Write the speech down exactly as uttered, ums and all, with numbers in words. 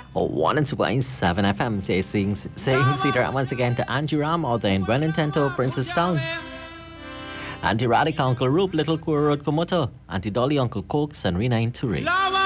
Oh, one and two point seven F M, say, saying, saying Cedar once again to Angie Ram, or then Wellington, Princess Town. Auntie Radica, Uncle Rube, Little Kuro Road Komoto, Auntie Dolly, Uncle Coke, and Rena in Turi.